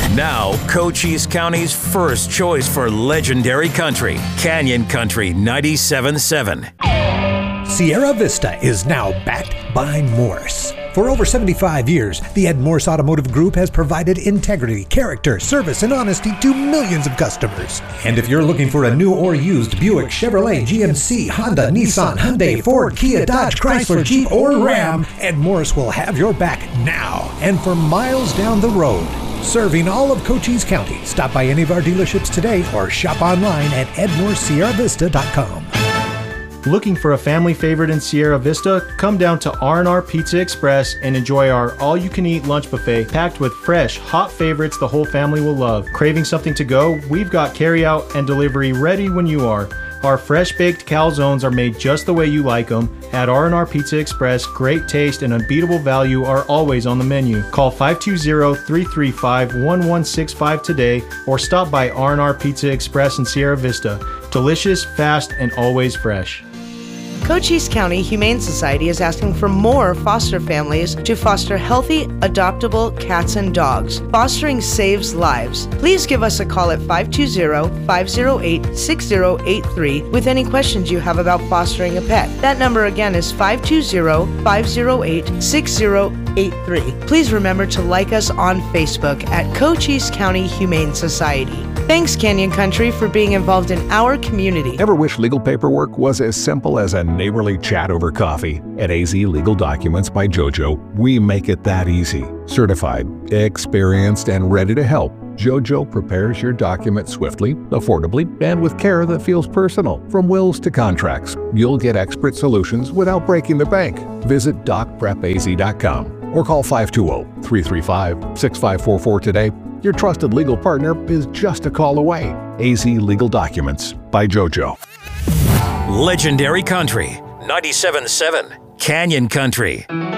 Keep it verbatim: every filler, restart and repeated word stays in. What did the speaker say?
Now, Cochise County's first choice for legendary country, Canyon Country ninety-seven point seven. Sierra Vista is now backed by Morse. For over seventy-five years, the Ed Morse Automotive Group has provided integrity, character, service, and honesty to millions of customers. And if you're looking for a new or used Buick, Chevrolet, G M C, Honda, Nissan, Hyundai, Ford, Kia, Dodge, Chrysler, Jeep, or Ram, Ed Morse will have your back now and for miles down the road. Serving all of Cochise County. Stop by any of our dealerships today or shop online at ed morse sierra vista dot com. Looking for a family favorite in Sierra Vista? Come down to R and R Pizza Express and enjoy our all-you-can-eat lunch buffet packed with fresh, hot favorites the whole family will love. Craving something to go? We've got carry-out and delivery ready when you are. Our fresh-baked calzones are made just the way you like them. At R and R Pizza Express, great taste and unbeatable value are always on the menu. Call five two zero, three three five, one one six five today or stop by R and R Pizza Express in Sierra Vista. Delicious, fast, and always fresh. Cochise County Humane Society is asking for more foster families to foster healthy, adoptable cats and dogs. Fostering saves lives. Please give us a call at five two zero, five zero eight, six zero eight three with any questions you have about fostering a pet. That number again is five two zero, five zero eight, six zero eight three. Please remember to like us on Facebook at Cochise County Humane Society. Thanks, Canyon Country, for being involved in our community. Ever wish legal paperwork was as simple as a neighborly chat over coffee? At A Z Legal Documents by JoJo, we make it that easy. Certified, experienced, and ready to help, JoJo prepares your document swiftly, affordably, and with care that feels personal. From wills to contracts, you'll get expert solutions without breaking the bank. Visit doc prep a z dot com or call five two zero, three three five, six five four four today. Your trusted legal partner is just a call away. A Z Legal Documents by JoJo. Legendary country ninety-seven point seven, Canyon Country.